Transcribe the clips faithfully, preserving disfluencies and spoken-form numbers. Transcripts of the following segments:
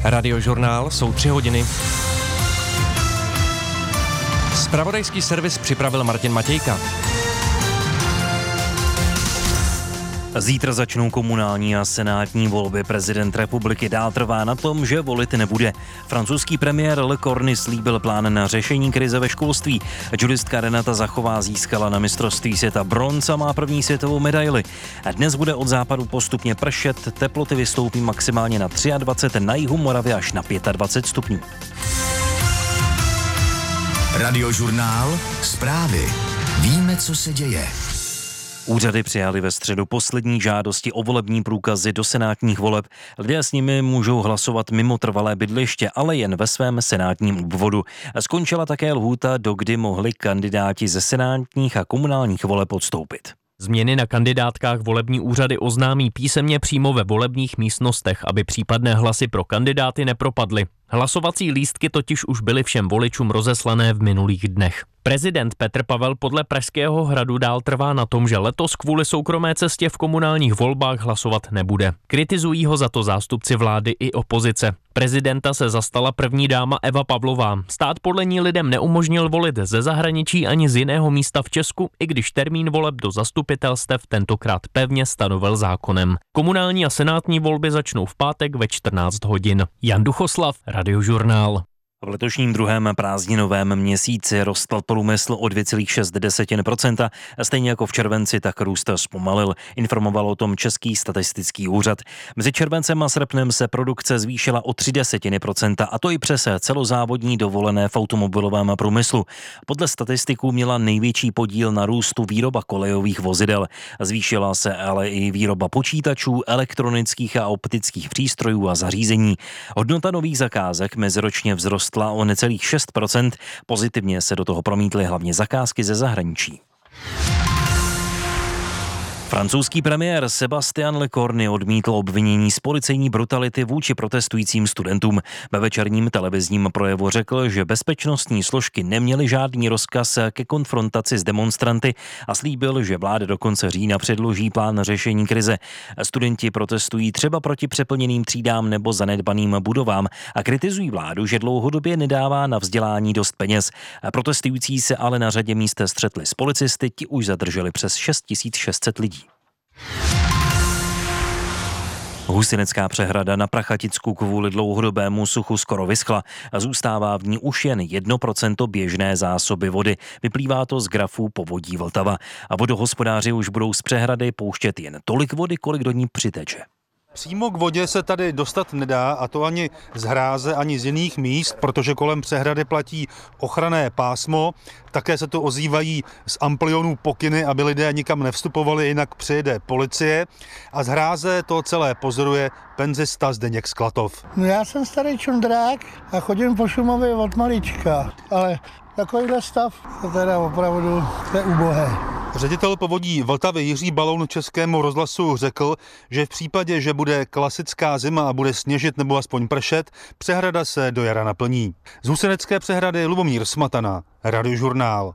Radiožurnál, jsou tři hodiny. Zpravodajský servis připravil Martin Matějka. Zítra začnou komunální a senátní volby. Prezident republiky dál trvá na tom, že volit nebude. Francouzský premiér Le Cornu slíbil plán na řešení krize ve školství. Judistka Renata Zachová získala na mistrovství světa bronz a má první světovou medaili. Dnes bude od západu postupně pršet, teploty vystoupí maximálně na dvacet tři, na jihu Moravy až na dvacet pět stupňů. Radiožurnál, zprávy. Víme, co se děje. Úřady přijali ve středu poslední žádosti o volební průkazy do senátních voleb. Lidé s nimi můžou hlasovat mimo trvalé bydliště, ale jen ve svém senátním obvodu. Skončila také lhůta, do kdy mohli kandidáti ze senátních a komunálních voleb odstoupit. Změny na kandidátkách volební úřady oznámí písemně přímo ve volebních místnostech, aby případné hlasy pro kandidáty nepropadly. Hlasovací lístky totiž už byly všem voličům rozeslané v minulých dnech. Prezident Petr Pavel podle Pražského hradu dál trvá na tom, že letos kvůli soukromé cestě v komunálních volbách hlasovat nebude. Kritizují ho za to zástupci vlády i opozice. Prezidenta se zastala první dáma Eva Pavlová. Stát podle ní lidem neumožnil volit ze zahraničí ani z jiného místa v Česku, i když termín voleb do zastupitelstev tentokrát pevně stanovil zákonem. Komunální a senátní volby začnou v pátek ve čtrnáct hodin. Jan Duchoslav, Radiožurnál. V letošním druhém prázdninovém měsíci rostl průmysl o dvě celá šest procenta, stejně jako v červenci, tak růst zpomalil, informoval o tom Český statistický úřad. Mezi červencem a srpnem se produkce zvýšila o tři desetiny procenta, a to i přes celozávodní dovolené v automobilovém průmyslu. Podle statistiků měla největší podíl na růstu výroba kolejových vozidel. Zvýšila se ale i výroba počítačů, elektronických a optických přístrojů a zařízení. Hodnota nových zakázek meziročně vzrostla o necelých šest procent, pozitivně se do toho promítly hlavně zakázky ze zahraničí. Francouzský premiér Sébastien Lecornu odmítl obvinění z policejní brutality vůči protestujícím studentům. Ve večerním televizním projevu řekl, že bezpečnostní složky neměly žádný rozkaz ke konfrontaci s demonstranty a slíbil, že vláda do konce října předloží plán řešení krize. Studenti protestují třeba proti přeplněným třídám nebo zanedbaným budovám a kritizují vládu, že dlouhodobě nedává na vzdělání dost peněz. Protestující se ale na řadě míst střetli s policisty, ti už zadrželi přes šest tisíc šest set lidí. Husinecká přehrada na Prachaticku kvůli dlouhodobému suchu skoro vyschla a zůstává v ní už jen jedno procento běžné zásoby vody. Vyplývá to z grafů povodí Vltava. A vodohospodáři už budou z přehrady pouštět jen tolik vody, kolik do ní přiteče. Přímo k vodě se tady dostat nedá, a to ani z hráze, ani z jiných míst, protože kolem přehrady platí ochranné pásmo. Také se tu ozývají z amplionů pokyny, aby lidé nikam nevstupovali, jinak přijede policie. A z hráze to celé pozoruje penzista Zdeněk Sklatov. No já jsem starý čundrák a chodím po Šumavě od malička, ale takovýhle stav to teda opravdu je ubohé. Ředitel povodí Vltavy Jiří Baloun Českému rozhlasu řekl, že v případě, že bude klasická zima a bude sněžit nebo aspoň pršet, přehrada se do jara naplní. Z Husinecké přehrady Lubomír Smatana, Radiožurnál.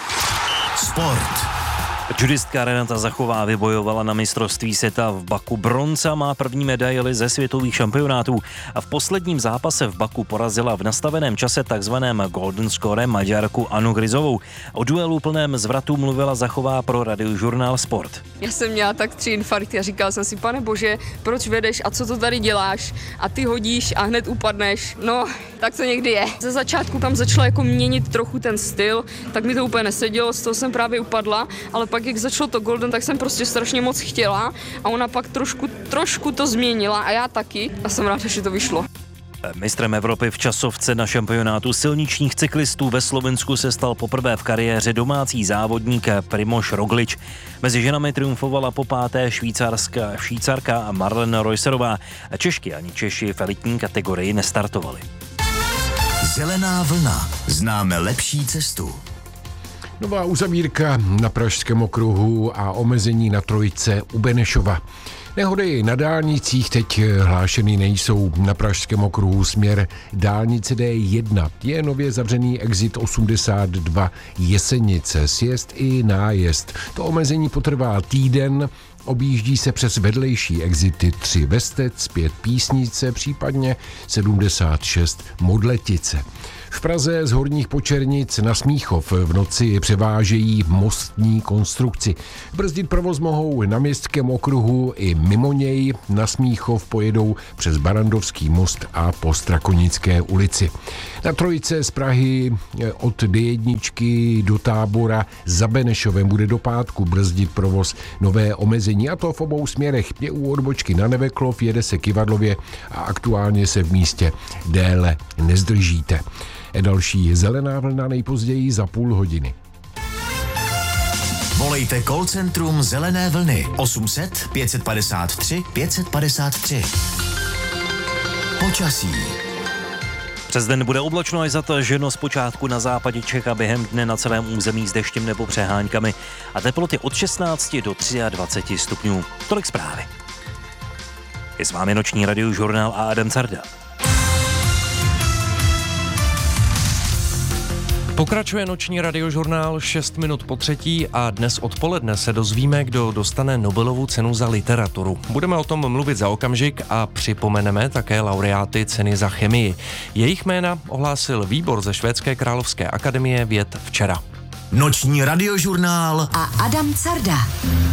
Sport. Judistka Renata Zachová vybojovala na mistrovství světa v Baku bronz a má první medaili ze světových šampionátů. A v posledním zápase v Baku porazila v nastaveném čase takzvaném Golden Score Maďarku Anu Grizovou. O duelu plném zvratů mluvila Zachová pro Radiožurnál Sport. Já jsem měla tak tři infarkty a říkala jsem si, pane bože, proč vedeš a co to tady děláš? A ty hodíš a hned upadneš. No, tak to někdy je. Ze začátku tam začala jako měnit trochu ten styl, tak mi to úplně nesedělo, z toho jsem právě upadla, ale pak jak začalo to Golden, tak jsem prostě strašně moc chtěla a ona pak trošku, trošku to změnila a já taky a jsem ráda, že to vyšlo. Mistrem Evropy v časovce na šampionátu silničních cyklistů ve Slovinsku se stal poprvé v kariéře domácí závodník Primož Roglič. Mezi ženami triumfovala po páté švýcarská, švýcarka Marlene Reusserová. Češky ani Češi v elitní kategorii nestartovali. Zelená vlna. Známe lepší cestu. Nová uzavírka na Pražském okruhu a omezení na trojce u Benešova. Nehody na dálnicích teď hlášeny nejsou. Na Pražském okruhu směr dálnice D jedna je nově zavřený exit osmdesát dva Jesenice, sjezd i nájezd. To omezení potrvá týden Objíždí se přes vedlejší exity tři Vestec, pět Písnice, případně sedmdesát šest Modletice. V Praze z Horních Počernic na Smíchov v noci převážejí mostní konstrukci. Brzdit provoz mohou na Městském okruhu i mimo něj. Na Smíchov pojedou přes Barandovský most a po Strakonické ulici. Na Trojice z Prahy od D jedna do Tábora za Benešovem bude do pátku brzdit provoz nové omezení, a to v obou směrech. Je u odbočky na Neveklov, jede se Kyvadlově a aktuálně se v místě déle nezdržíte. Další zelená vlna nejpozději za půl hodiny. Volejte call centrum Zelené vlny osm set pět padesát tři pět padesát tři. Počasí. Přes den bude oblačno až zataženo, zpočátku na západě Čech a během dne na celém území s deštěm nebo přehánkami a teploty od šestnácti do dvaceti tři stupňů. Tolik zprávy. Je s vámi noční radiožurnál a Adam Carda. Pokračuje noční radiožurnál šest minut po třetí a dnes odpoledne se dozvíme, kdo dostane Nobelovu cenu za literaturu. Budeme o tom mluvit za okamžik a připomeneme také laureáty ceny za chemii. Jejich jména ohlásil výbor ze Švédské královské akademie věd včera. Noční radiožurnál a Adam Carda.